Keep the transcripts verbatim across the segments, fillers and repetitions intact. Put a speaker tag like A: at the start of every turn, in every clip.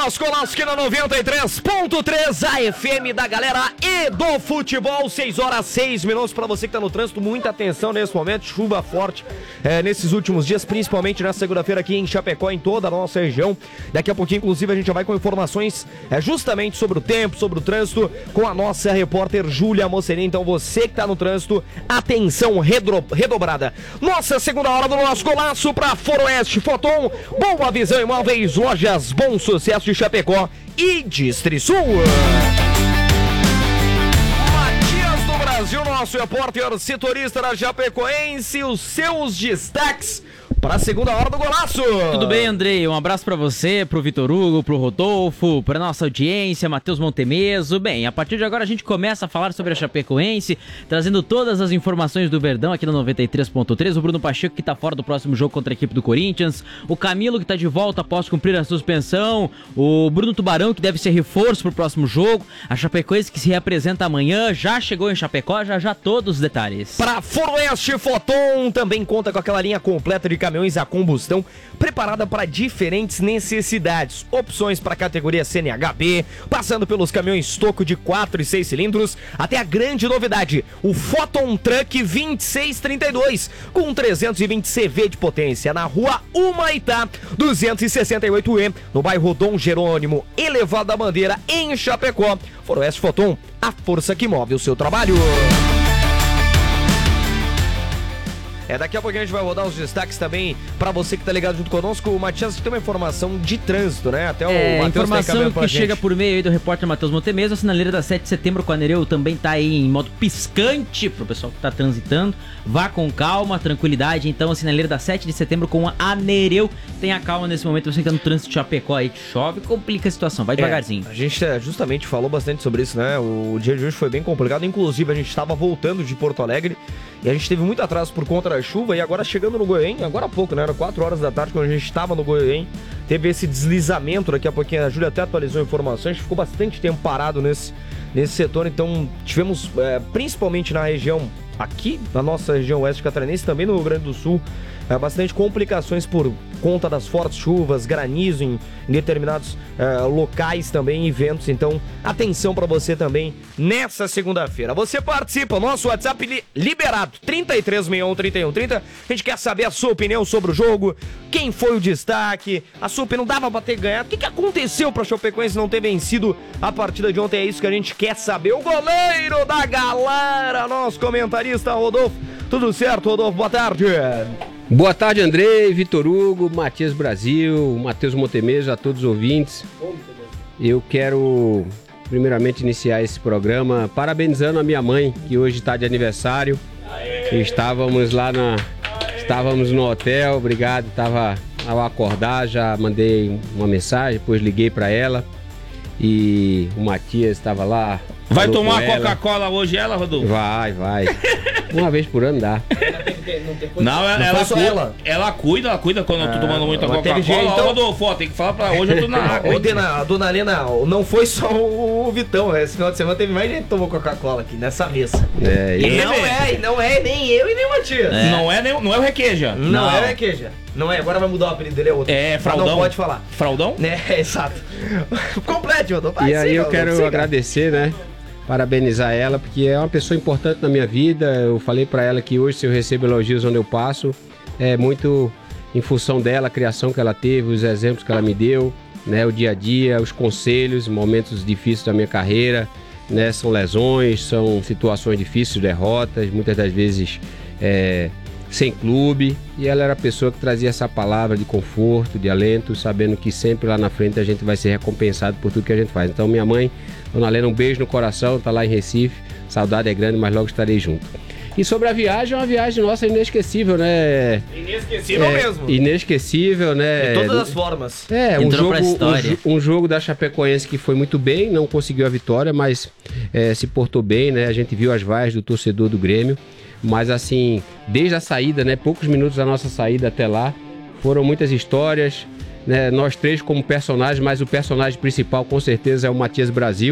A: nosso Golaço aqui na noventa e três ponto três, a F M da galera e do futebol. Seis horas, seis minutos para você que tá no trânsito. Muita atenção nesse momento, chuva forte é, nesses últimos dias, principalmente nessa segunda-feira aqui em Chapecó, em toda a nossa região. Daqui a pouquinho, inclusive, a gente já vai com informações é, justamente sobre o tempo, sobre o trânsito, com a nossa repórter Júlia Mocerim. Então você que tá no trânsito, atenção redro, redobrada. Nossa segunda hora do nosso Golaço para Foroeste Foton, Boa Visão Imóveis, Lojas Bom Sucesso de Chapecó e Distrisul. Matias do Brasil, nosso repórter setorista da Chapecoense, os seus destaques para a segunda hora do Golaço.
B: Tudo bem, Andrei? Um abraço para você, pro Vitor Hugo, pro Rodolfo, pra nossa audiência, Matheus Montemeso. Bem, a partir de agora a gente começa a falar sobre a Chapecoense, trazendo todas as informações do Verdão aqui no noventa e três ponto três. O Bruno Pacheco, que tá fora do próximo jogo contra a equipe do Corinthians. O Camilo, que tá de volta após cumprir a suspensão. O Bruno Tubarão, que deve ser reforço pro próximo jogo. A Chapecoense, que se reapresenta amanhã, já chegou em Chapecó, já já todos os detalhes.
A: Para Foroeste Foton, também conta com aquela linha completa de caminhões a combustão, preparada para diferentes necessidades. Opções para a categoria C N H B, passando pelos caminhões toco de quatro e seis cilindros, até a grande novidade, o Foton Truck vinte e seis trinta e dois, com trezentos e vinte C V de potência, na rua Humaitá, duzentos e sessenta e oito E, no bairro Dom Jerônimo, Elevado da Bandeira, em Chapecó. Foroeste Foton, a força que move o seu trabalho. É, daqui a pouquinho a gente vai rodar os destaques também pra você que tá ligado junto conosco. O Matias tem uma informação de trânsito, né? Até o
B: é,
A: Matheus
B: informação
A: tá
B: que
A: gente.
B: chega por meio aí do repórter Matheus Montemeso. A sinaleira da sete de setembro com a Nereu também tá aí em modo piscante pro pessoal que tá transitando. Vá com calma, tranquilidade. Então a sinaleira da sete de setembro com a Nereu. Tenha calma nesse momento, você que tá no trânsito de Chapecó aí, que chove, complica a situação, vai devagarzinho.
A: É, a gente justamente falou bastante sobre isso, né? O dia de hoje foi bem complicado. Inclusive a gente tava voltando de Porto Alegre e a gente teve muito atraso por conta da chuva. E agora chegando no Goiânia, agora há pouco, né? Era quatro horas da tarde quando a gente estava no Goiânia. Teve esse deslizamento, daqui a pouquinho a Júlia até atualizou a informação. A gente ficou bastante tempo parado nesse, nesse setor. Então tivemos, é, principalmente na região aqui, na nossa região oeste catarinense, também no Rio Grande do Sul, é, bastante complicações por conta das fortes chuvas, granizo em, em determinados é, locais também, eventos. Então, atenção para você também nessa segunda-feira. Você participa, nosso WhatsApp li- liberado, trinta e três sessenta e um, trinta e um trinta. A gente quer saber a sua opinião sobre o jogo, quem foi o destaque, a sua opinião, dava pra ter ganhado, o que, que aconteceu pra Chapecoense não ter vencido a partida de ontem? É isso que a gente quer saber. O goleiro da galera, nosso comentarista Rodolfo. Tudo certo, Rodolfo? Boa tarde.
C: Boa tarde, Andrei, Vitor Hugo, Matias Brasil, Matheus Montemeso, a todos os ouvintes. Eu quero, primeiramente, iniciar esse programa parabenizando a minha mãe, que hoje está de aniversário. Estávamos lá na... Estávamos no hotel, obrigado, estava ao acordar, já mandei uma mensagem, depois liguei para ela. E o Matias estava lá.
D: Vai tomar Coca-Cola hoje ela, Rodolfo?
C: Vai, vai. Uma vez por ano dá.
D: Não, ela,
A: Não
D: ela,
A: só
D: cuida,
A: ela.
D: ela cuida, ela cuida quando eu tô tomando muita
A: mas teve
D: Coca-Cola.
A: jeito,
D: Ó,
A: então-
D: Rodolfo, ó, tem que falar pra hoje eu tô na água.
A: Ontem, na, a dona Helena, não foi só o Vitão, esse final de semana teve mais gente que tomou Coca-Cola aqui nessa mesa.
C: É,
A: E
C: e-
A: não é, e não é nem eu e nem o Matias.
D: Não, é, nem- não é o Requeja.
A: Não,
D: Não.
A: é Queija. Não é, agora vai mudar o apelido dele, é outro.
D: É
A: Mas
D: Fraldão.
A: não pode falar.
D: Fraldão?
A: É, exato. Complete, eu tô
C: E aí eu quero agradecer, né? Parabenizar ela, porque é uma pessoa importante na minha vida. Eu falei pra ela que hoje, se eu recebo elogios onde eu passo, é muito em função dela, a criação que ela teve, os exemplos que ela me deu, né? O dia a dia, os conselhos, momentos difíceis da minha carreira, né? São lesões, são situações difíceis, derrotas, muitas das vezes é, sem clube. E ela era a pessoa que trazia essa palavra de conforto, de alento, sabendo que sempre lá na frente a gente vai ser recompensado por tudo que a gente faz. Então, minha mãe, Dona Helena, um beijo no coração, tá lá em Recife, saudade é grande, mas logo estarei junto. E sobre a viagem, é uma viagem nossa inesquecível, né?
A: Inesquecível
C: É,
A: mesmo.
C: inesquecível, né?
A: De todas as formas.
C: É, um
B: Entrou
C: jogo,
B: pra
C: um,
B: história.
C: jo- um jogo da Chapecoense que foi muito bem, não conseguiu a vitória, mas é, se portou bem, né? A gente viu as vaias do torcedor do Grêmio, mas assim, desde a saída, né? Poucos minutos da nossa saída até lá, foram muitas histórias, né? Nós três como personagens, mas o personagem principal com certeza é o Matias Brasil,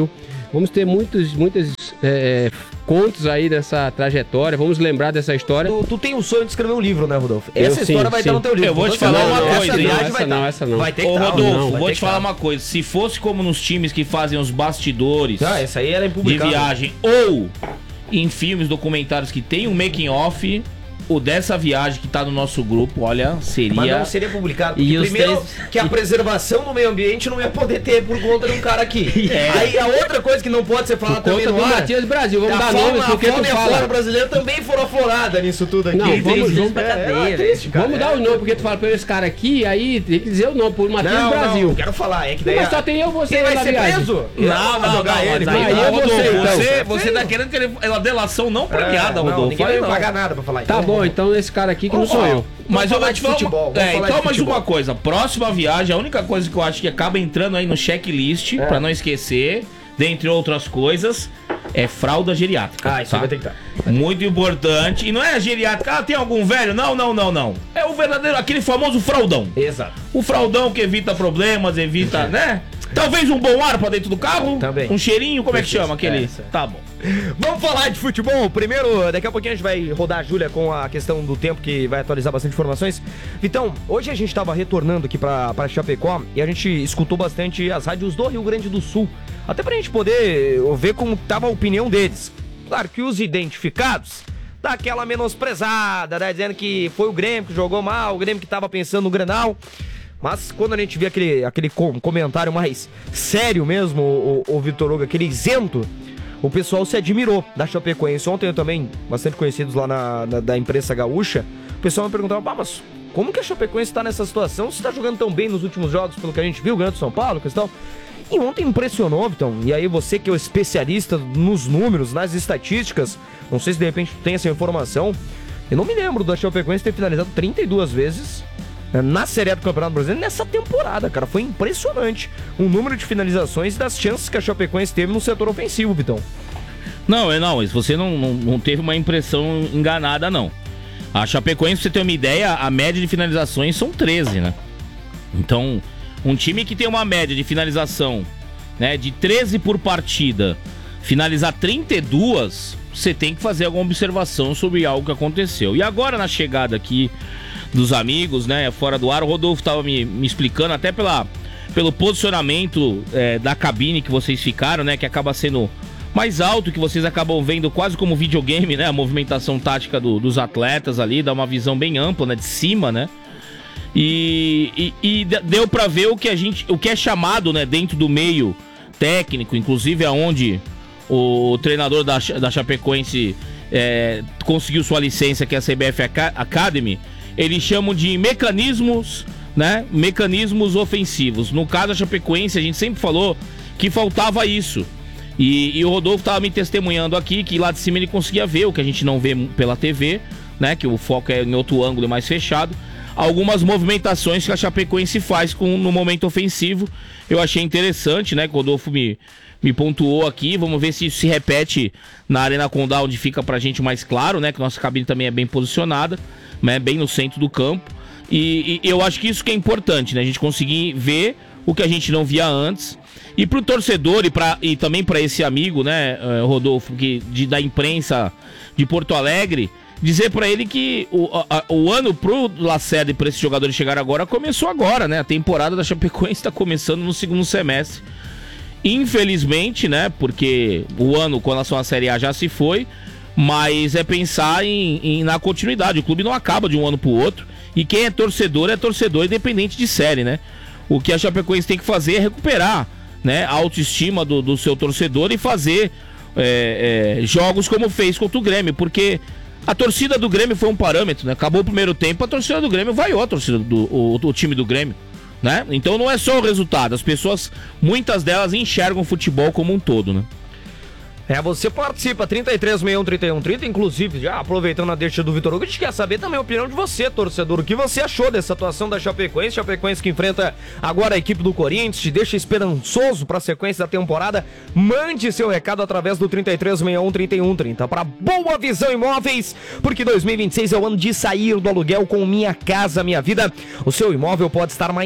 C: Vamos ter muitos, muitos é, contos aí dessa trajetória, vamos lembrar dessa história.
A: Tu, tu tem o sonho de escrever um livro, né, Rodolfo?
C: Eu,
A: Essa
C: sim,
A: história vai
C: sim.
A: estar no teu livro.
D: Eu vou te
A: Você
D: falar
A: não,
D: uma
A: essa
D: coisa,
A: viagem
C: essa
A: vai
C: não,
A: tá.
C: essa não.
A: Vai ter que
D: Ô,
A: tá,
D: Rodolfo,
A: não, vai
D: vou
A: ter
D: te
A: que
D: falar
A: tá.
D: uma coisa. Se fosse como nos times que fazem os bastidores
A: Ah, essa aí era
D: de
A: impublicável.
D: viagem ou em filmes, documentários que tem um making off, o dessa viagem que tá no nosso grupo, olha, seria...
A: Mas não seria publicado. Porque
B: E os
A: primeiro
B: três-
A: que a preservação do meio ambiente não ia poder ter por conta de um cara aqui. Aí a outra coisa que não pode ser falada
C: Por
A: também
C: conta
A: no
C: do
A: ar,
C: Matias Brasil, vamos
A: a
C: dar
A: fauna,
C: nomes,
A: a
C: porque tu
A: fauna e a flora
C: fala.
A: brasileira também foram afloradas nisso tudo aqui.
C: Não,
A: Tem
C: vamos-
A: isso
C: vamos
A: pra
B: pra cadeia,
A: triste, cara.
C: Vamos dar o nome, porque tu fala pra esse cara aqui, aí tem que dizer o nome, por Matias
A: Não,
C: Brasil.
A: não, quero falar. É que daí
C: Mas só tem eu, você
A: Quem vai
C: na
A: ser
C: viagem.
A: preso?
D: Não, não,
A: jogar
D: não,
A: ele.
D: mas aí,
C: aí
D: não,
C: é você,
D: Rodolfo,
C: então.
D: você,
A: É
D: você
A: feio.
D: tá querendo que ele... É uma delação não premiada,
A: É, não,
D: Rodolfo.
A: ninguém
D: Aí
A: vai
D: não.
A: pagar nada pra falar.
C: Tá bom, então esse cara aqui que não sou eu.
D: Mas eu
A: falar
D: vou
A: de
D: te falar
A: futebol,
D: uma...
A: vamos
D: É,
A: falar
D: então
A: de
D: mais
A: futebol.
D: uma coisa. Próxima viagem, a única coisa que eu acho que acaba entrando aí no checklist,
A: É.
D: pra não esquecer, dentre outras coisas, é fralda geriátrica.
A: Ah, isso
D: tá?
A: vai ter que estar.
D: Muito importante. E não é a geriátrica, ah, tem algum velho? Não, não, não, não. É o verdadeiro, aquele famoso fraldão.
A: Exato.
D: O fraldão que evita problemas, evita, né? Talvez um bom ar pra dentro do carro.
A: Também.
D: Um cheirinho, como é que chama aquele?
A: Essa.
D: Tá bom.
A: Vamos falar de futebol. Primeiro, daqui a pouquinho a gente vai rodar a Júlia com a questão do tempo, que vai atualizar bastante informações. Vitão, hoje a gente estava retornando aqui pra, pra Chapecó e a gente escutou bastante as rádios do Rio Grande do Sul. Até pra gente poder ver como tava a opinião deles. Claro que os identificados dá aquela menosprezada, né? Dizendo que foi o Grêmio que jogou mal, o Grêmio que tava pensando no Grenal. Mas quando a gente vê aquele, aquele com- comentário mais sério mesmo, o, o, o Vitor Hugo, aquele isento, o pessoal se admirou da Chapecoense. Ontem eu também, bastante conhecidos lá na, na- da imprensa gaúcha, o pessoal me perguntava, ah, mas como que a Chapecoense tá nessa situação? Você tá jogando tão bem nos últimos jogos, pelo que a gente viu, ganhando São Paulo, questão... E ontem impressionou, Vitão. E aí você que é o especialista nos números, nas estatísticas, não sei se de repente tu tem essa informação, eu não me lembro da Chapecoense ter finalizado trinta e duas vezes na Série A do Campeonato Brasileiro nessa temporada, cara. Foi impressionante o número de finalizações e das chances que a Chapecoense teve no setor ofensivo, Vitão.
D: Não, é não, você não, não, não teve uma impressão enganada, não. A Chapecoense, pra você ter uma ideia, a média de finalizações são treze, né? Então, um time que tem uma média de finalização, né, de treze por partida, finalizar trinta e duas, você tem que fazer alguma observação sobre algo que aconteceu. E agora, na chegada aqui dos amigos, né, fora do ar, o Rodolfo tava me, me explicando, até pela, pelo posicionamento é, da cabine que vocês ficaram, né, que acaba sendo mais alto, que vocês acabam vendo quase como videogame, né, a movimentação tática do, dos atletas ali, dá uma visão bem ampla, né, de cima, né. E, e, e deu pra ver o que a gente, o que é chamado, né, dentro do meio técnico, inclusive aonde o treinador da, da Chapecoense é, conseguiu sua licença, que é a C B F Academy, eles chamam de mecanismos, né, mecanismos ofensivos. No caso da Chapecoense, a gente sempre falou que faltava isso. E, e o Rodolfo tava me testemunhando aqui que lá de cima ele conseguia ver o que a gente não vê pela T V, né, que o foco é em outro ângulo mais fechado. Algumas movimentações que a Chapecoense faz com, no momento ofensivo. Eu achei interessante, né? Que o Rodolfo me, me pontuou aqui. Vamos ver se isso se repete na Arena Condá, onde fica pra gente mais claro, né? Que nossa cabine também é bem posicionada, né? Bem no centro do campo. E, e eu acho que isso que é importante, né? A gente conseguir ver o que a gente não via antes. E pro torcedor e, pra, e também para esse amigo, né, Rodolfo, que, de, da imprensa de Porto Alegre, dizer pra ele que o, a, o ano pro Lacerda e pra esses jogadores chegar agora começou agora, né? A temporada da Chapecoense tá começando no segundo semestre. Infelizmente, né? Porque o ano com relação à Série A já se foi, mas é pensar em, em, na continuidade. O clube não acaba de um ano pro outro. E quem é torcedor é torcedor independente de série, né? O que a Chapecoense tem que fazer é recuperar, né, a autoestima do, do seu torcedor e fazer é, é, jogos como fez contra o Grêmio, porque a torcida do Grêmio foi um parâmetro, né? Acabou o primeiro tempo, a torcida do Grêmio vaiou a torcida do o, o time do Grêmio, né? Então não é só o resultado, as pessoas, muitas delas enxergam o futebol como um todo, né?
A: É, você participa, trinta e três, sessenta e um, trinta e um, trinta, inclusive, já aproveitando a deixa do Vitor Hugo, a gente quer saber também a opinião de você, torcedor, o que você achou dessa atuação da Chapecoense, Chapecoense que enfrenta agora a equipe do Corinthians, te deixa esperançoso para a sequência da temporada, mande seu recado através do trinta e três, sessenta e um, trinta e um, trinta, para Boa Visão Imóveis, porque dois mil e vinte e seis é o ano de sair do aluguel com Minha Casa Minha Vida, o seu imóvel pode estar mais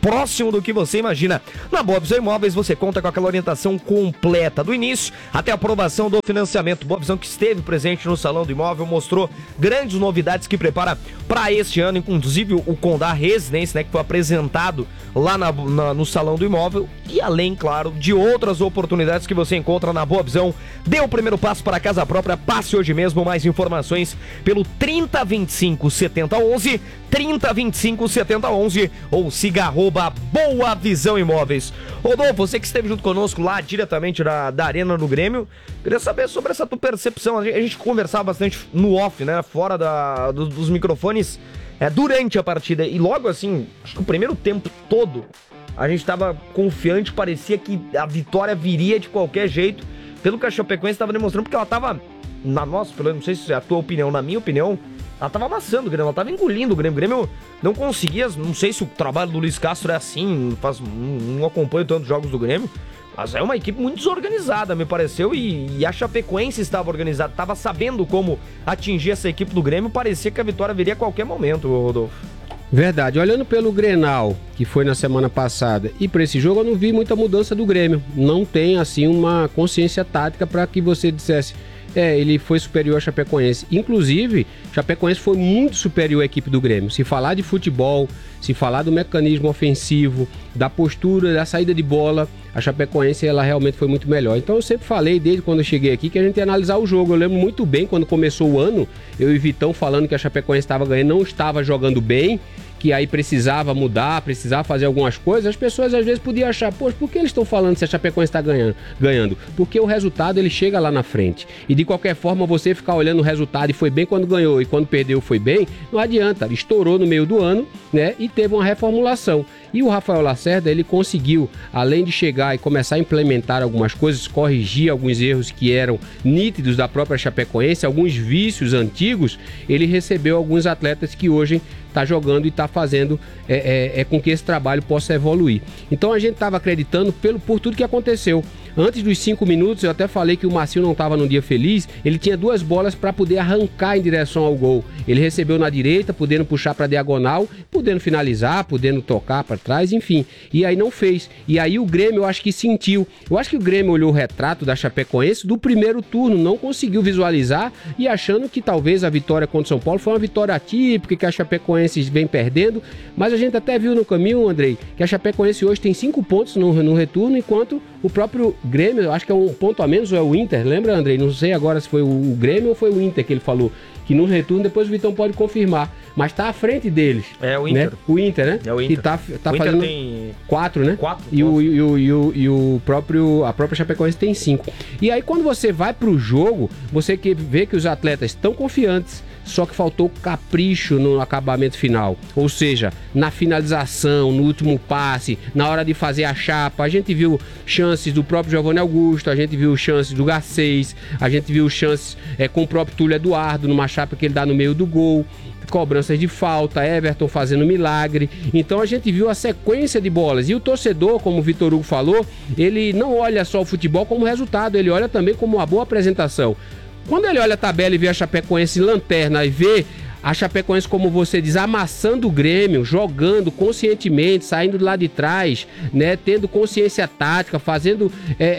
A: próximo do que você imagina. Na Boa Visão Imóveis você conta com aquela orientação completa do início até a aprovação do financiamento. Boa Visão que esteve presente no Salão do Imóvel, mostrou grandes novidades que prepara para este ano, inclusive o Condá Residência, né, que foi apresentado lá na, na, no Salão do Imóvel, e além, claro, de outras oportunidades que você encontra na Boa Visão. Dê o primeiro passo para a casa própria, passe hoje mesmo. Mais informações pelo trinta, vinte e cinco, setenta, onze, trinta, vinte e cinco, setenta, onze ou siga arroba Boa Visão Imóveis. Rodolfo, você que esteve junto conosco lá diretamente da, da Arena no Grêmio, queria saber sobre essa tua percepção. A gente, a gente conversava bastante no off, né, fora da, do, dos microfones, é, durante a partida, e logo assim, acho que o primeiro tempo todo a gente estava confiante, parecia que a vitória viria de qualquer jeito, pelo que a Chapecoense estava demonstrando, porque ela estava, na nossa, pelo não sei se é a tua opinião, na minha opinião, ela estava amassando o Grêmio, ela estava engolindo o Grêmio. O Grêmio não conseguia, não sei se o trabalho do Luiz Castro é assim, faz, não, não acompanho tantos jogos do Grêmio, mas é uma equipe muito desorganizada, me pareceu, e, e a Chapecoense estava organizada, estava sabendo como atingir essa equipe do Grêmio, parecia que a vitória viria a qualquer momento, Rodolfo.
C: Verdade, olhando pelo Grenal, que foi na semana passada, e para esse jogo eu não vi muita mudança do Grêmio. Não tem assim uma consciência tática para que você dissesse, é, ele foi superior à Chapecoense. Inclusive, Chapecoense foi muito superior à equipe do Grêmio. Se falar de futebol, se falar do mecanismo ofensivo, da postura, da saída de bola, a Chapecoense ela realmente foi muito melhor. Então eu sempre falei desde quando eu cheguei aqui que a gente ia analisar o jogo. Eu lembro muito bem quando começou o ano, eu e Vitão falando que a Chapecoense estava ganhando, não estava jogando bem, que aí precisava mudar, precisava fazer algumas coisas. As pessoas às vezes podiam achar, poxa, por que eles estão falando se a Chapecoense está ganhando? ganhando? Porque o resultado ele chega lá na frente. E de qualquer forma você ficar olhando o resultado e foi bem quando ganhou e quando perdeu foi bem, não adianta. Estourou no meio do ano, né? E teve uma reformulação. E o Rafael Lacerda, ele conseguiu, além de chegar e começar a implementar algumas coisas, corrigir alguns erros que eram nítidos da própria Chapecoense, alguns vícios antigos, ele recebeu alguns atletas que hoje está jogando e está fazendo é, é, é com que esse trabalho possa evoluir. Então a gente estava acreditando pelo, por tudo que aconteceu. Antes dos cinco minutos, eu até falei que o Marcinho não estava num dia feliz, ele tinha duas bolas para poder arrancar em direção ao gol. Ele recebeu na direita, podendo puxar para a diagonal, podendo finalizar, podendo tocar para trás, enfim. E aí não fez. E aí o Grêmio, eu acho que sentiu. Eu acho que o Grêmio olhou o retrato da Chapecoense do primeiro turno, não conseguiu visualizar e achando que talvez a vitória contra o São Paulo foi uma vitória atípica, que a Chapecoense vem perdendo. Mas a gente até viu no caminho, Andrei, que a Chapecoense hoje tem cinco pontos no, no retorno, enquanto o próprio Grêmio, eu acho que é um ponto a menos, ou é o Inter, lembra, Andrei? Não sei agora se foi o Grêmio ou foi o Inter que ele falou, que no retorno depois o Vitão pode confirmar, mas tá à frente deles.
A: É o Inter.
C: Né? O Inter, né?
A: É o Inter.
C: Que tá, tá
A: o Inter
C: fazendo
A: tem
C: quatro, né?
A: Quatro.
C: E o, e, o, e, o, e o próprio, a própria Chapecoense tem cinco. E aí quando você vai pro jogo, você que vê que os atletas estão confiantes, só que faltou capricho no acabamento final, ou seja, na finalização, no último passe, na hora de fazer a chapa. A gente viu chances do próprio Giovanni Augusto, a gente viu chances do Garcês, a gente viu chances é, com o próprio Túlio Eduardo, numa chapa que ele dá no meio do gol, cobranças de falta, Everton fazendo milagre. Então a gente viu a sequência de bolas, e o torcedor, como o Vitor Hugo falou, ele não olha só o futebol como resultado, ele olha também como uma boa apresentação. Quando ele olha a tabela e vê a Chapecoense lanterna e vê a Chapecoense, como você diz, amassando o Grêmio, jogando conscientemente, saindo do lado de trás, né, tendo consciência tática, fazendo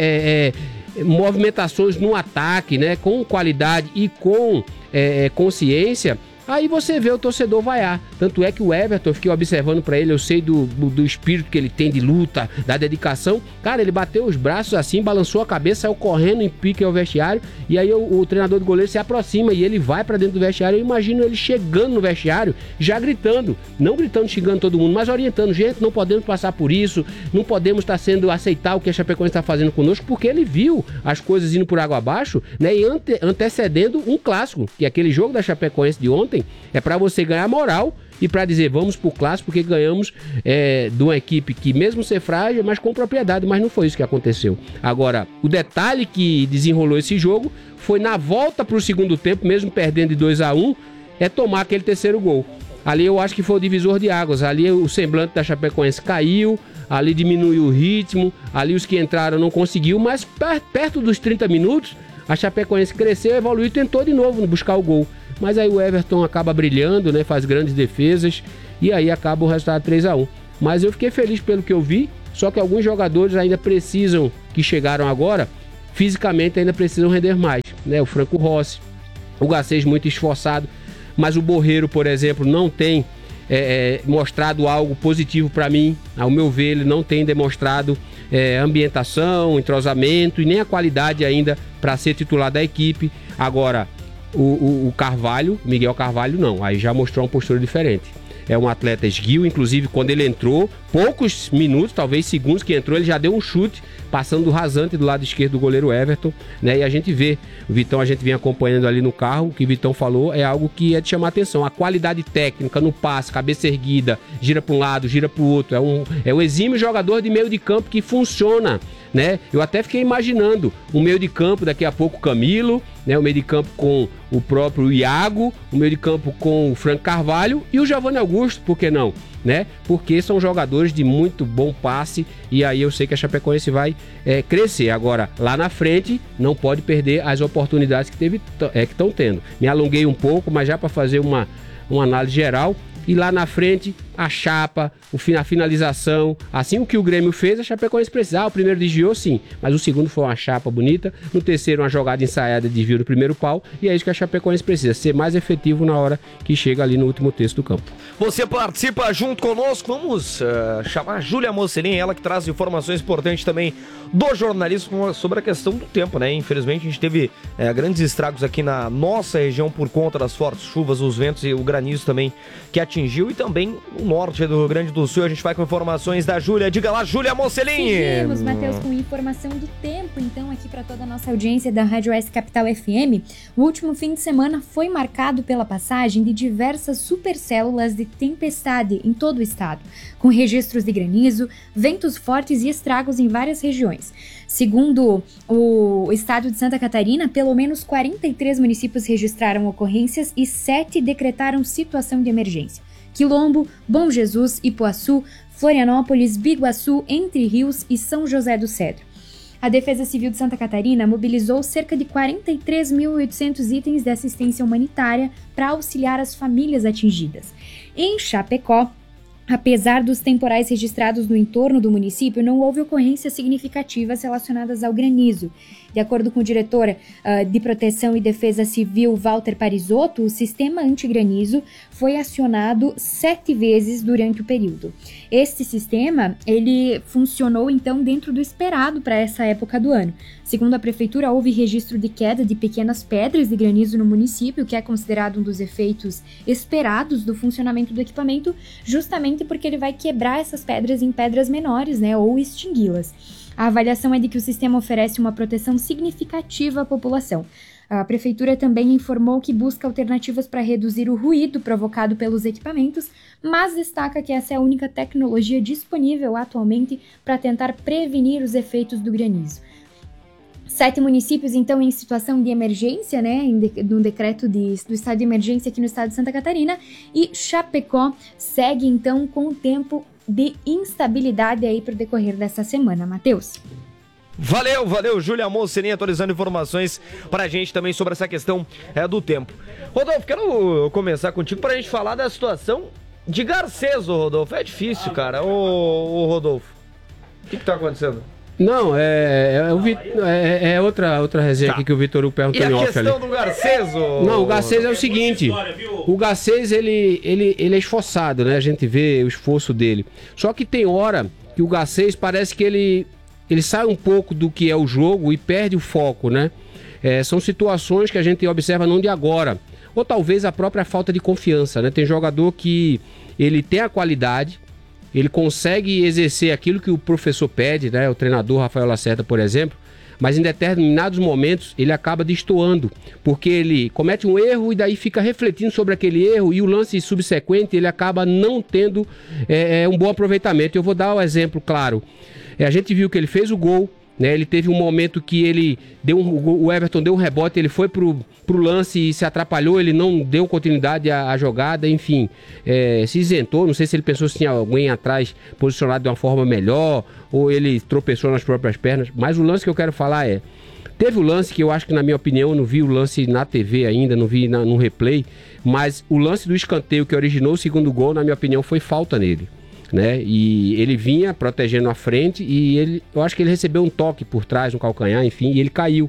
C: é, é, é, movimentações no ataque, né, com qualidade e com é, consciência, aí você vê o torcedor vaiar. Tanto é que o Everton, eu fiquei observando pra ele, eu sei do, do, do espírito que ele tem de luta, da dedicação. Cara, ele bateu os braços assim, balançou a cabeça, saiu correndo em pique ao vestiário, e aí o, o treinador do goleiro se aproxima e ele vai pra dentro do vestiário. Eu imagino ele chegando no vestiário, já gritando, não gritando, xingando todo mundo, mas orientando: gente, não podemos passar por isso, não podemos estar sendo, aceitar o que a Chapecoense está fazendo conosco, porque ele viu as coisas indo por água abaixo, né, e ante, antecedendo um clássico, que é aquele jogo da Chapecoense de ontem. É para você ganhar moral e para dizer, vamos pro clássico, porque ganhamos é, de uma equipe que, mesmo ser frágil, mas com propriedade. Mas não foi isso que aconteceu. Agora, o detalhe que desenrolou esse jogo foi na volta pro segundo tempo, mesmo perdendo de dois a um, é tomar aquele terceiro gol. Ali eu acho que foi o divisor de águas. Ali o semblante da Chapecoense caiu, ali diminuiu o ritmo, ali os que entraram não conseguiu, mas perto dos trinta minutos, a Chapecoense cresceu, evoluiu e tentou de novo buscar o gol. Mas aí o Everton acaba brilhando, né, faz grandes defesas, e aí acaba o resultado três a um. Mas eu fiquei feliz pelo que eu vi, só que alguns jogadores ainda precisam, que chegaram agora, fisicamente ainda precisam render mais, né? O Franco Rossi, o Garcês muito esforçado, mas o Borreiro, por exemplo, não tem é, mostrado algo positivo para mim. Ao meu ver, ele não tem demonstrado é, ambientação, entrosamento e nem a qualidade ainda para ser titular da equipe. Agora, o, o, o Carvalho, Miguel Carvalho, não, aí já mostrou uma postura diferente. É um atleta esguio, inclusive quando ele entrou, poucos minutos, talvez segundos que entrou, ele já deu um chute, passando do rasante do lado esquerdo do goleiro Everton, né? E a gente vê, o Vitão, a gente vem acompanhando ali no carro, o que o Vitão falou é algo que é de chamar atenção. A qualidade técnica no passe, cabeça erguida, gira para um lado, gira para o outro, é um, é um exímio jogador de meio de campo que funciona, né? Eu até fiquei imaginando um meio de campo, daqui a pouco Camilo, né? O meio de campo com o próprio Iago, o meio de campo com o Franco Carvalho e o Giovanni Augusto, por que não? Né? Porque são jogadores de muito bom passe e aí eu sei que a Chapecoense vai é, crescer. Agora, lá na frente, não pode perder as oportunidades que teve, é, que estão tendo. Me alonguei um pouco, mas já para fazer uma, uma análise geral. E lá na frente, a chapa, a finalização, assim o que o Grêmio fez, a Chapecoense precisava. Ah, o primeiro desviou, sim, mas o segundo foi uma chapa bonita. No terceiro, uma jogada ensaiada de desvio no primeiro pau. E é isso que a Chapecoense precisa, ser mais efetivo na hora que chega ali no último terço do campo.
A: Você participa junto conosco, vamos uh, chamar a Júlia Mocelin, ela que traz informações importantes também do jornalismo sobre a questão do tempo, né? Infelizmente a gente teve uh, grandes estragos aqui na nossa região por conta das fortes chuvas, os ventos e o granizo também que atingiu, e também o norte do Rio Grande do Sul. A gente vai com informações da Júlia. Diga lá, Júlia Mocelin!
E: Seguimos, Matheus, com informação do tempo, então, aqui para toda a nossa audiência da Rádio Oeste Capital F M. O último fim de semana foi marcado pela passagem de diversas supercélulas de tempestade em todo o estado, com registros de granizo, ventos fortes e estragos em várias regiões. Segundo o estado de Santa Catarina, pelo menos quarenta e três municípios registraram ocorrências e sete decretaram situação de emergência. Quilombo, Bom Jesus, Ipuaçu, Florianópolis, Biguaçu, Entre Rios e São José do Cedro. A Defesa Civil de Santa Catarina mobilizou cerca de quarenta e três mil e oitocentos itens de assistência humanitária para auxiliar as famílias atingidas. Em Chapecó, apesar dos temporais registrados no entorno do município, não houve ocorrências significativas relacionadas ao granizo. De acordo com o diretor uh, de Proteção e Defesa Civil, Walter Parisotto, o sistema antigranizo foi acionado sete vezes durante o período. Este sistema, ele funcionou então dentro do esperado para essa época do ano. Segundo a prefeitura, houve registro de queda de pequenas pedras de granizo no município, que é considerado um dos efeitos esperados do funcionamento do equipamento, justamente porque ele vai quebrar essas pedras em pedras menores, né, ou extingui-las. A avaliação é de que o sistema oferece uma proteção significativa à população. A prefeitura também informou que busca alternativas para reduzir o ruído provocado pelos equipamentos, mas destaca que essa é a única tecnologia disponível atualmente para tentar prevenir os efeitos do granizo. Sete municípios, então, em situação de emergência, né, em de, no decreto de, do estado de emergência aqui no estado de Santa Catarina, e Chapecó segue, então, com o tempo de instabilidade aí para o decorrer dessa semana. Matheus.
A: Valeu, valeu, Júlia Mocelin, atualizando informações pra gente também sobre essa questão é, do tempo. Rodolfo, quero começar contigo pra gente falar da situação de Garcês, ô Rodolfo. É difícil, cara, ô, ô Rodolfo. O que que tá acontecendo?
C: Não, é, é, é, é outra, outra resenha tá. aqui que o Vitor Hugo perguntou em off ali.
A: E a questão do Garcês, ô...
C: Não, o Garcês é o seguinte, o Garcês, ele, ele, ele é esforçado, né? A gente vê o esforço dele. Só que tem hora que o Garcês parece que ele, ele sai um pouco do que é o jogo e perde o foco, né? É, são situações que a gente observa não de agora. Ou talvez a própria falta de confiança, né? Tem jogador que ele tem a qualidade, ele consegue exercer aquilo que o professor pede, né? O treinador Rafael Lacerda, por exemplo, mas em determinados momentos ele acaba destoando, porque ele comete um erro e daí fica refletindo sobre aquele erro e o lance subsequente ele acaba não tendo é, um bom aproveitamento. Eu vou dar um exemplo claro. É, a gente viu que ele fez o gol, né? Ele teve um momento que ele deu um, o Everton deu um rebote, ele foi pro, pro lance e se atrapalhou, ele não deu continuidade à, à jogada, enfim, é, se isentou. Não sei se ele pensou se tinha alguém atrás posicionado de uma forma melhor ou ele tropeçou nas próprias pernas, mas o lance que eu quero falar é, teve o lance que eu acho que, na minha opinião, eu não vi o lance na T V ainda, não vi na, no replay, mas o lance do escanteio que originou o segundo gol, na minha opinião, foi falta nele. né? E ele vinha protegendo a frente e ele, eu acho que ele recebeu um toque por trás, no calcanhar, enfim, e ele caiu.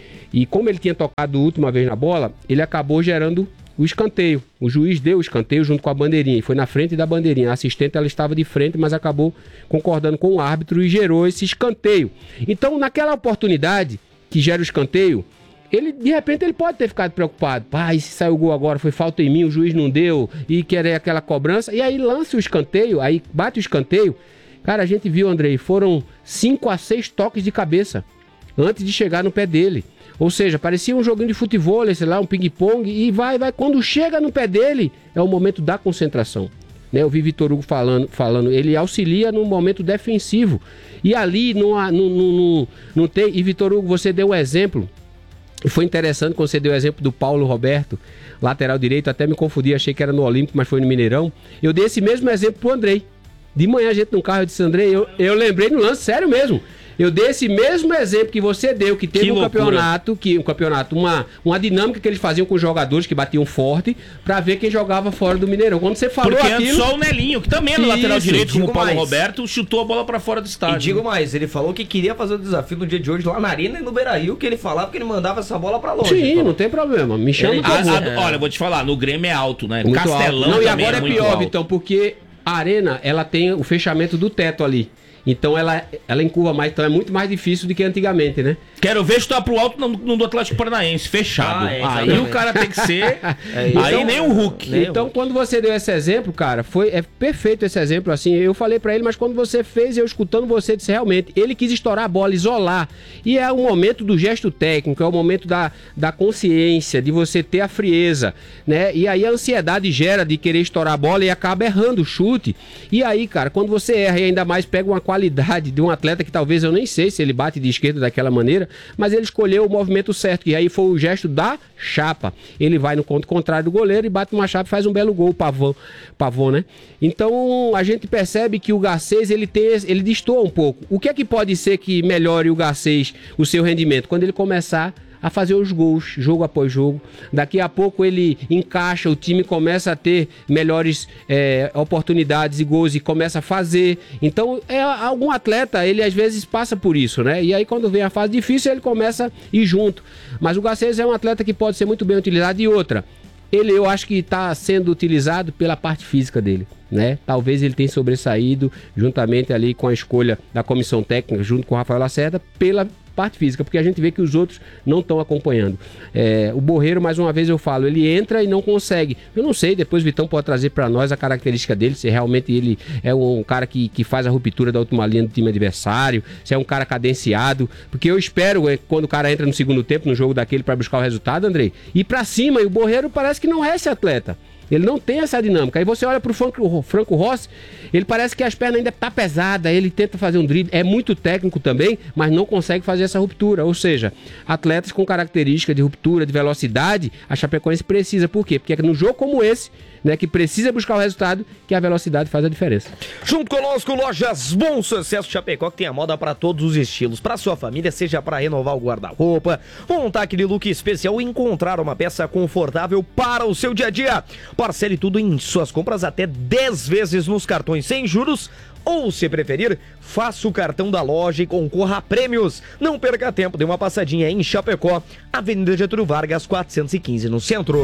C: E como ele tinha tocado a última vez na bola, ele acabou gerando o escanteio. O juiz deu o escanteio junto com a bandeirinha, e foi na frente da bandeirinha. A assistente ela estava de frente, mas acabou concordando com o árbitro e gerou esse escanteio. Então, naquela oportunidade que gera o escanteio, ele, de repente, ele pode ter ficado preocupado. Pai, se saiu o gol agora, foi falta em mim, o juiz não deu, e querer aquela cobrança. E aí lança o escanteio, aí bate o escanteio. Cara, a gente viu, Andrei, foram cinco a seis toques de cabeça antes de chegar no pé dele. Ou seja, parecia um joguinho de futebol, sei lá, um ping-pong, e vai, vai. Quando chega no pé dele, é o momento da concentração. Né? Eu vi Vitor Hugo falando, falando, ele auxilia no momento defensivo. E ali não, há, não, não, não, não tem... E Vitor Hugo, você deu um exemplo. Foi interessante quando você deu o exemplo do Paulo Roberto, lateral direito, até me confundi, achei que era no Olímpico, mas foi no Mineirão. Eu dei esse mesmo exemplo pro Andrei. De manhã a gente no carro, eu disse, Andrei, eu, eu lembrei no lance, sério mesmo. Eu dei esse mesmo exemplo que você deu, que teve que um loucura. campeonato, que um campeonato, uma, uma dinâmica que eles faziam com os jogadores que batiam forte, pra ver quem jogava fora do Mineirão. Quando você falou
D: Porque
C: aquilo...
D: Porque só o Nelinho, que também é no lateral direito, como o Paulo
A: mais.
D: Roberto, chutou a bola pra fora do estádio.
A: E digo mais, ele falou que queria fazer o desafio no dia de hoje lá na Arena e no Beira-Rio, que ele falava que ele mandava essa bola pra longe.
C: Sim, não tem problema, me chama.
D: A, a, olha, vou te falar, no Grêmio é alto, né?
C: Muito
D: Castelão
C: alto. Não, e
D: também
C: agora é,
D: é muito
C: pior,
D: alto.
C: Vitão, porque a Arena, ela tem o fechamento do teto ali. Então ela, ela encurva mais, então é muito mais difícil do que antigamente, né?
D: Quero ver chutar pro alto no, no do Atlético Paranaense, fechado.
A: Ah, é,
D: aí o cara tem que ser.
A: É,
D: aí
A: então,
D: nem o Hulk.
A: nem
C: Então,
A: o Hulk.
C: quando você deu esse exemplo, cara, foi é perfeito esse exemplo, assim. Eu falei pra ele, mas quando você fez, eu escutando você, disse realmente, ele quis estourar a bola, isolar. E é o momento do gesto técnico, é o momento da, da consciência, de você ter a frieza, né? E aí a ansiedade gera de querer estourar a bola e acaba errando o chute. E aí, cara, quando você erra e ainda mais pega uma qualidade de um atleta que talvez eu nem sei se ele bate de esquerda daquela maneira, mas ele escolheu o movimento certo, e aí foi o gesto da chapa. Ele vai no ponto contrário do goleiro e bate uma chapa e faz um belo gol, o Pavão, Pavão, né? Então a gente percebe que o Garcês, ele tem, ele destoa um pouco. O que é que pode ser que melhore o Garcês, o seu rendimento? Quando ele começar a fazer os gols, jogo após jogo. Daqui a pouco ele encaixa, o time começa a ter melhores é, oportunidades e gols e começa a fazer. Então, é, algum atleta, ele às vezes passa por isso, né? E aí quando vem a fase difícil, ele começa a ir junto. Mas o Garcês é um atleta que pode ser muito bem utilizado. E outra, ele eu acho que está sendo utilizado pela parte física dele, né? Talvez ele tenha sobressaído juntamente ali com a escolha da comissão técnica, junto com o Rafael Lacerda, pela parte física, porque a gente vê que os outros não estão acompanhando. É, o Borreiro, mais uma vez eu falo, ele entra e não consegue. Eu não sei, depois o Vitão pode trazer para nós a característica dele, se realmente ele é um cara que, que faz a ruptura da última linha do time adversário, se é um cara cadenciado, porque eu espero, é, quando o cara entra no segundo tempo, no jogo daquele para buscar o resultado, Andrei, ir para cima, e o Borreiro parece que não é esse atleta. Ele não tem essa dinâmica. Aí você olha pro Franco, Franco Rossi, ele parece que as pernas ainda tá pesada, ele tenta fazer um drible, é muito técnico também, mas não consegue fazer essa ruptura. Ou seja, atletas com característica de ruptura, de velocidade, a Chapecoense precisa. Por quê? Porque é no jogo como esse, né, que precisa buscar o resultado, que a velocidade faz a diferença.
A: Junto conosco, Lojas Bom Sucesso Chapecó, que tem a moda para todos os estilos. Para sua família, seja para renovar o guarda-roupa, montar aquele look especial e encontrar uma peça confortável para o seu dia a dia. Parcele tudo em suas compras até dez vezes nos cartões sem juros, ou, se preferir, faça o cartão da loja e concorra a prêmios. Não perca tempo, dê uma passadinha em Chapecó, Avenida Getúlio Vargas, quatrocentos e quinze, no centro.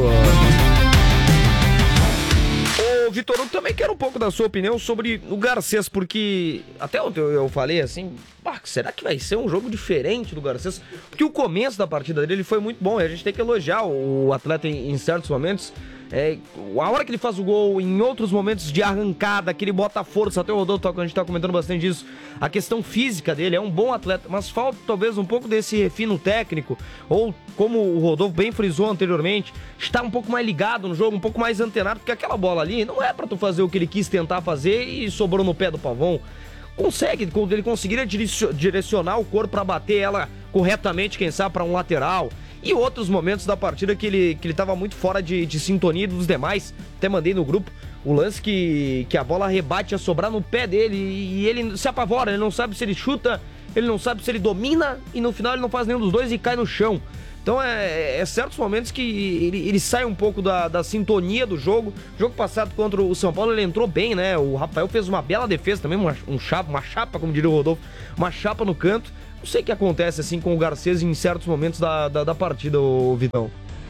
A: Ô, Vitor, eu também quero um pouco da sua opinião sobre o Garcês, porque até eu, eu falei assim, ah, será que vai ser um jogo diferente do Garcês? Porque o começo da partida dele foi muito bom, e a gente tem que elogiar o atleta em, em certos momentos. É, a hora que ele faz o gol, em outros momentos de arrancada, que ele bota força, até o Rodolfo, a gente tá comentando bastante disso, a questão física dele, é um bom atleta, mas falta talvez um pouco desse refino técnico, ou como o Rodolfo bem frisou anteriormente, estar um pouco mais ligado no jogo, um pouco mais antenado, porque aquela bola ali não é pra tu fazer o que ele quis tentar fazer e sobrou no pé do Pavão. Consegue, ele conseguiria direcionar o corpo pra bater ela corretamente, quem sabe, pra um lateral. E outros momentos da partida que ele, que ele tava muito fora de, de sintonia dos demais. Até mandei no grupo o lance que, que a bola rebate a sobrar no pé dele e ele se apavora, ele não sabe se ele chuta, ele não sabe se ele domina e no final ele não faz nenhum dos dois e cai no chão. Então é, é certos momentos que ele, ele sai um pouco da, da sintonia do jogo. Jogo passado contra o São Paulo ele entrou bem, né? O Rafael fez uma bela defesa também, uma, um chapa, uma chapa, como diria o Rodolfo, uma chapa no canto. Não sei o que acontece assim com o Garcês em certos momentos da, da, da partida, o Vitão.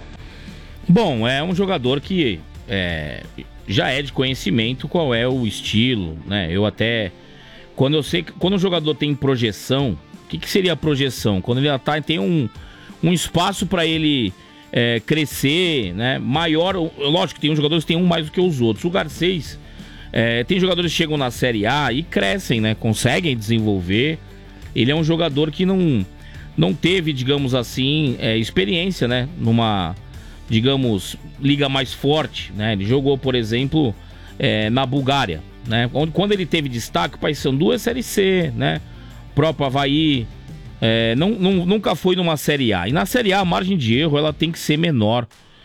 D: Bom, é um jogador que é, já é de conhecimento qual é o estilo, né? Eu até... Quando eu sei... Quando o jogador tem projeção... O que, que seria a projeção? Quando ele tá, tem um, um espaço para ele é, crescer, né? Maior... Lógico que tem uns jogadores que tem um mais do que os outros. O Garcês... É, tem jogadores que chegam na Série A e crescem, né? Conseguem desenvolver. Ele é um jogador que não, não teve, digamos assim, é, experiência, né? Numa, digamos, liga mais forte, né? Ele jogou, por exemplo, é, na Bulgária, né? Onde, quando ele teve destaque, o Paysandu é Série C, né? O próprio Avaí, é, não, não, nunca foi numa Série A. E na Série A, a margem de erro, ela tem que ser menor.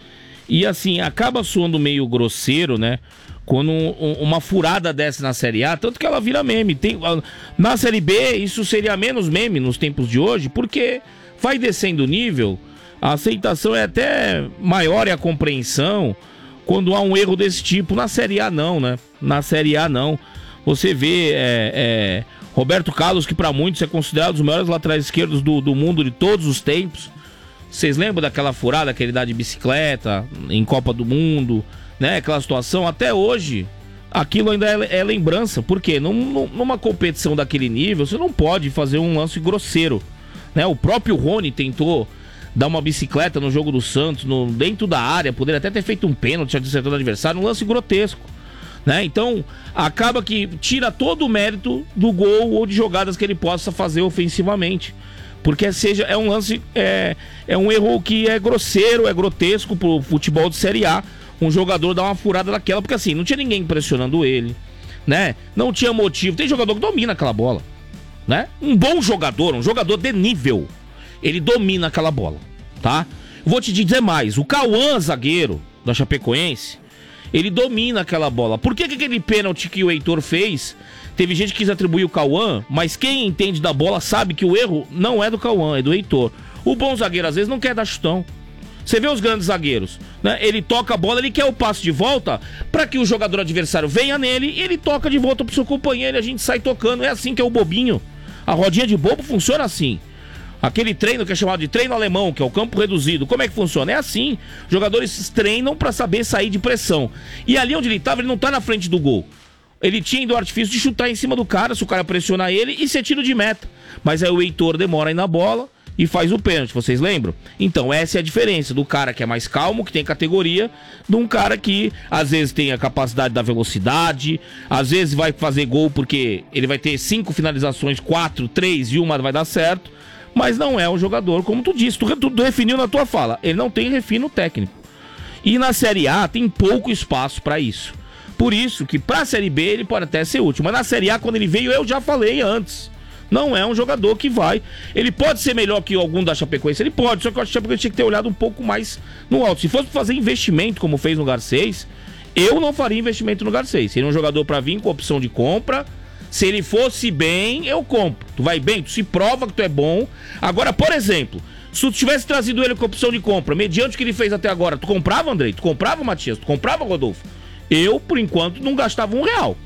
D: E assim, acaba soando meio grosseiro, né? Quando um, um, uma furada desce na Série A, tanto que ela vira meme. Tem, na Série B, isso seria menos meme nos tempos de hoje, porque vai descendo o nível, a aceitação é até maior e a compreensão quando há um erro desse tipo. Na Série A não, né? Na Série A não. Você vê é, é, Roberto Carlos, que para muitos é considerado um dos maiores laterais esquerdos do, do mundo de todos os tempos. Vocês lembram daquela furada que ele dá de bicicleta em Copa do Mundo, né? Aquela situação, até hoje, aquilo ainda é, é lembrança. Por quê? Num, numa competição daquele nível, você não pode fazer um lance grosseiro, né? O próprio Rony tentou dar uma bicicleta no jogo do Santos, no, dentro da área, poderia até ter feito um pênalti acertando o adversário, um lance grotesco, né? Então, acaba que tira todo o mérito do gol ou de jogadas que ele possa fazer ofensivamente. Porque seja, é um lance, é, é um erro que é grosseiro, é grotesco pro futebol de Série A. Um jogador dar uma furada daquela, porque assim, não tinha ninguém pressionando ele, né? Não tinha motivo. Tem jogador que domina aquela bola, né? Um bom jogador, um jogador de nível, ele domina aquela bola, tá? Vou te dizer mais, o Cauã, zagueiro da Chapecoense, ele domina aquela bola. Por que que aquele pênalti que o Heitor fez, teve gente que quis atribuir o Cauã, mas quem entende da bola sabe que o erro não é do Cauã, é do Heitor. O bom zagueiro às vezes não quer dar chutão. Você vê os grandes zagueiros, né? Ele toca a bola, ele quer o passe de volta para que o jogador adversário venha nele e ele toca de volta pro seu companheiro e a gente sai tocando. É assim que é o bobinho. A rodinha de bobo funciona assim. Aquele treino que é chamado de treino alemão, que é o campo reduzido, como é que funciona? É assim. Jogadores treinam para saber sair de pressão. E ali onde ele tava, ele não tá na frente do gol. Ele tinha o artifício de chutar em cima do cara, se o cara pressionar ele, e ser tiro de meta. Mas aí o Heitor demora aí na bola e faz o pênalti, vocês lembram? Então essa é a diferença do cara que é mais calmo, que tem categoria, de um cara que às vezes tem a capacidade da velocidade, às vezes vai fazer gol porque ele vai ter cinco finalizações, quatro, três e uma vai dar certo, mas não é um jogador, como tu disse, tu, tu definiu na tua fala, ele não tem refino técnico. E na Série A tem pouco espaço para isso. Por isso que pra Série B ele pode até ser útil, mas na Série A quando ele veio eu já falei antes. Não é um jogador que vai. Ele pode ser melhor que algum da Chapecoense, ele pode, só que eu acho que a Chapecoense tinha que ter olhado um pouco mais no alto. Se fosse fazer investimento, como fez no Garcês, eu não faria investimento no Garcês. Seria um jogador pra vir com opção de compra. Se ele fosse bem, eu compro. Tu vai bem, tu se prova que tu é bom. Agora, por exemplo, se tu tivesse trazido ele com opção de compra, mediante o que ele fez até agora, tu comprava, Andrei? Tu comprava, Matias? Tu comprava, Rodolfo? Eu, por enquanto, não gastava um real.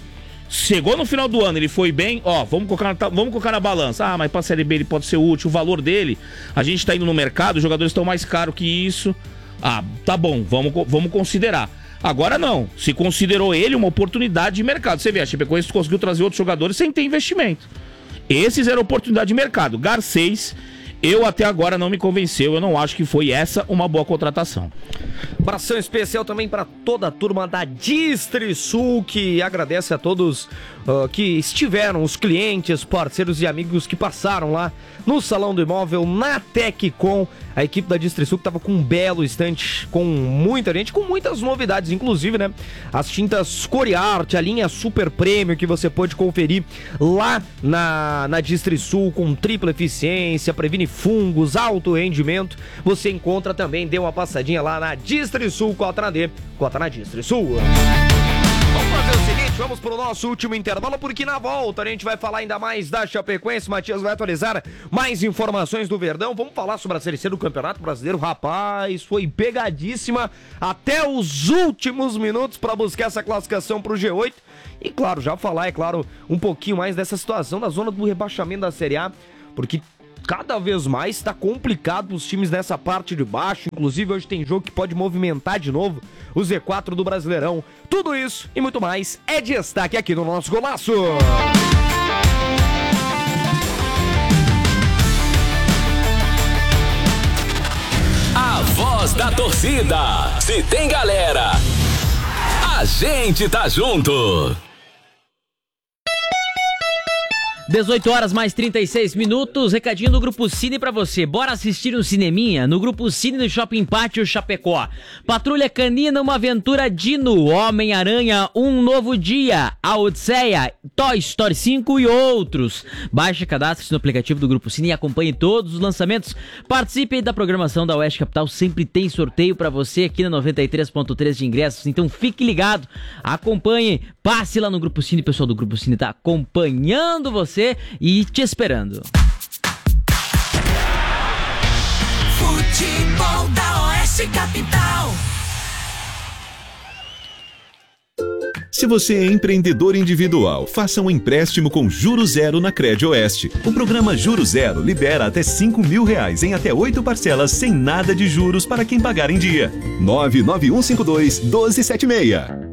D: Chegou no final do ano, ele foi bem, ó, vamos colocar na, vamos colocar na balança. Ah, mas pra Série B ele pode ser útil, o valor dele, a gente tá indo no mercado, os jogadores estão mais caros que isso. Ah, tá bom, vamos, vamos considerar. Agora não, se considerou ele uma oportunidade de mercado. Você vê, a Chapecoense conseguiu trazer outros jogadores sem ter investimento. Esses eram oportunidade de mercado. Garcês, eu até agora não me convenceu, eu não acho que foi essa uma boa contratação.
A: Abração especial também para toda a turma da Distrisul, que agradece a todos uh, que estiveram, os clientes, parceiros e amigos que passaram lá no Salão do Imóvel, na Teccom. A equipe da Distrisul que estava com um belo estante, com muita gente, com muitas novidades, inclusive, né? As tintas Coriarte, a linha Super Prêmio que você pode conferir lá na, na Distrisul, com tripla eficiência, previne fungos, alto rendimento. Você encontra também, dê uma passadinha lá na Distrisul, cota na D, cota na Distrisul. Vamos fazer o seguinte, vamos pro nosso último intervalo, porque na volta a gente vai falar ainda mais da Chapecoense. Matias vai atualizar mais informações do Verdão. Vamos falar sobre a Série C do Campeonato Brasileiro. Rapaz, foi pegadíssima até os últimos minutos para buscar essa classificação pro G oito. E claro, já falar, é claro, um pouquinho mais dessa situação da zona do rebaixamento da Série A, porque cada vez mais está complicado os times nessa parte de baixo. Inclusive hoje tem jogo que pode movimentar de novo o Z quatro do Brasileirão. Tudo isso e muito mais é destaque aqui no nosso Golaço.
F: A voz da torcida. Se tem galera, a gente tá junto.
B: dezoito horas mais trinta e seis minutos, recadinho do Grupo Cine pra você. Bora assistir um cineminha no Grupo Cine do Shopping Pátio Chapecó. Patrulha Canina, uma aventura Dino, Homem-Aranha, um novo dia, A Odisseia, Toy Story cinco e outros. Baixe, cadastre-se no aplicativo do Grupo Cine e acompanhe todos os lançamentos. Participe da programação da Oeste Capital, sempre tem sorteio pra você aqui na noventa e três ponto três de ingressos, então fique ligado, acompanhe, passe lá no Grupo Cine, o pessoal do Grupo Cine tá acompanhando você e te esperando.
G: Futebol da Oeste Capital.
H: Se você é empreendedor individual, faça um empréstimo com juros zero na Crédito Oeste. O programa Juro Zero libera até cinco mil reais em até oito parcelas sem nada de juros para quem pagar em dia. nove nove um cinco dois, um dois sete seis.